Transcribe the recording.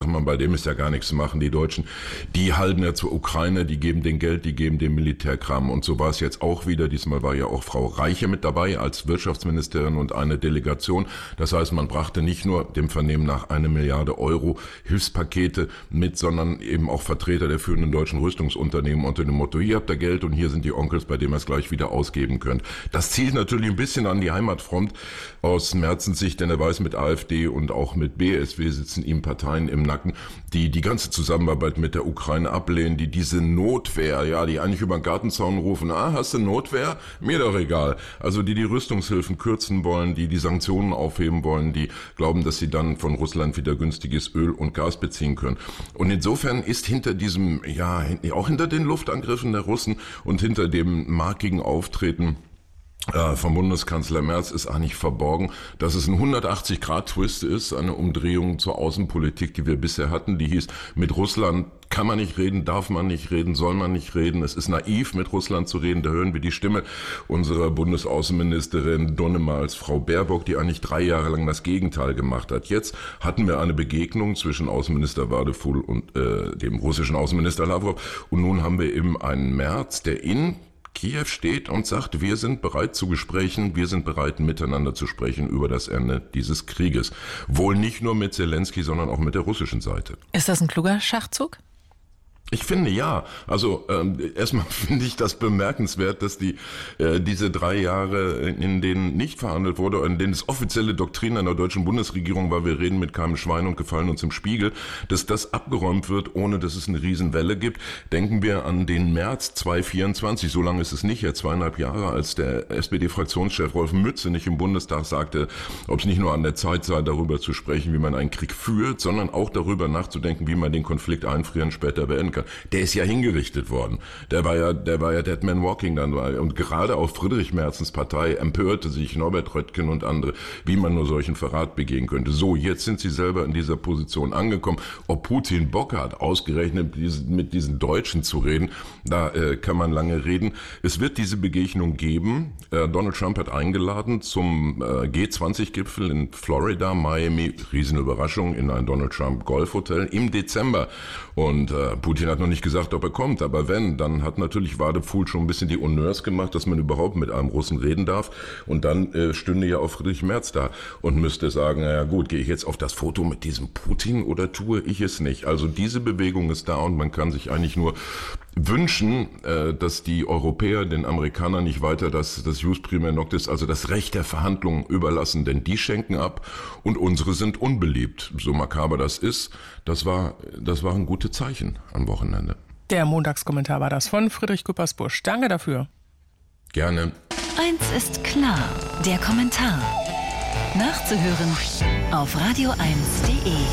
man, bei dem ist ja gar nichts zu machen. Die Deutschen, die halten ja zur Ukraine, die geben den Geld, die geben den Militärkram. Und so war es jetzt auch wieder. Diesmal war ja auch Frau Reiche mit dabei als Wirtschaftsministerin und eine Delegation. Das heißt, man brachte nicht nur dem Vernehmen nach 1 Milliarde Euro Hilfspakete mit, sondern eben auch Vertreter der führenden deutschen Rüstungsunternehmen unter dem Motto, hier habt ihr Geld und hier sind die Onkels, bei denen ihr es gleich wieder ausgeben könnt. Das zielt natürlich ein bisschen an die Heimatfront aus Merzens Sicht, denn er weiß, mit AfD und auch mit BSW sitzen ihm Parteien im Nacken, die die ganze Zusammenarbeit mit der Ukraine ablehnen, die diese Notwehr, ja, die eigentlich über den Gartenzaun rufen, hast du Notwehr? Mir doch egal. Also die Hilfshilfen kürzen wollen, die Sanktionen aufheben wollen, die glauben, dass sie dann von Russland wieder günstiges Öl und Gas beziehen können. Und insofern ist hinter diesem, ja, auch hinter den Luftangriffen der Russen und hinter dem markigen Auftreten vom Bundeskanzler Merz ist eigentlich verborgen, dass es ein 180-Grad-Twist ist, eine Umdrehung zur Außenpolitik, die wir bisher hatten, die hieß, mit Russland kann man nicht reden, darf man nicht reden, soll man nicht reden. Es ist naiv, mit Russland zu reden. Da hören wir die Stimme unserer Bundesaußenministerin Donnemals, Frau Baerbock, die eigentlich 3 Jahre lang das Gegenteil gemacht hat. Jetzt hatten wir eine Begegnung zwischen Außenminister Wadefuhl und dem russischen Außenminister Lavrov. Und nun haben wir eben einen Merz, der in Kiew steht und sagt, wir sind bereit zu Gesprächen, wir sind bereit miteinander zu sprechen über das Ende dieses Krieges. Wohl nicht nur mit Zelensky, sondern auch mit der russischen Seite. Ist das ein kluger Schachzug? Ich finde ja. Also erstmal finde ich das bemerkenswert, dass diese 3 Jahre, in denen nicht verhandelt wurde, in denen es offizielle Doktrin einer deutschen Bundesregierung war, wir reden mit keinem Schwein und gefallen uns im Spiegel, dass das abgeräumt wird, ohne dass es eine Riesenwelle gibt. Denken wir an den März 2024, so lange ist es nicht, ja 2,5 Jahre, als der SPD-Fraktionschef Rolf Mützenich im Bundestag sagte, ob es nicht nur an der Zeit sei, darüber zu sprechen, wie man einen Krieg führt, sondern auch darüber nachzudenken, wie man den Konflikt einfrieren, später beenden kann. Der ist ja hingerichtet worden. Der war ja Dead Man Walking dann. Und gerade auf Friedrich Merzens Partei empörte sich Norbert Röttgen und andere, wie man nur solchen Verrat begehen könnte. So, jetzt sind sie selber in dieser Position angekommen. Ob Putin Bock hat, ausgerechnet mit diesen Deutschen zu reden, da kann man lange reden. Es wird diese Begegnung geben. Donald Trump hat eingeladen zum G20-Gipfel in Florida, Miami. Riesenüberraschung in ein Donald Trump Golfhotel im Dezember. Und Putin hat noch nicht gesagt, ob er kommt, aber wenn, dann hat natürlich Wadefuhl schon ein bisschen die Honneurs gemacht, dass man überhaupt mit einem Russen reden darf. Und dann stünde ja auch Friedrich Merz da und müsste sagen, naja gut, gehe ich jetzt auf das Foto mit diesem Putin oder tue ich es nicht? Also diese Bewegung ist da und man kann sich eigentlich nur wünschen, dass die Europäer den Amerikanern nicht weiter das Jus Primae Noctis, also das Recht der Verhandlungen überlassen, denn die schenken ab und unsere sind unbeliebt. So makaber das ist, das waren gute Zeichen am Wochenende. Der Montagskommentar war das von Friedrich Küppersbusch. Danke dafür. Gerne. Eins ist klar, der Kommentar. Nachzuhören auf radio1.de.